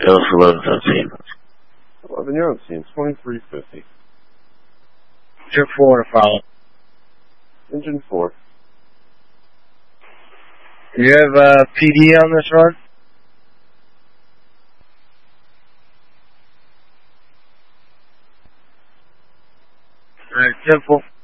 Tell us 1117. 11, you're on scene. 2350. Engine 4 to follow. Engine 4. Do you have PD on this run? Alright, simple.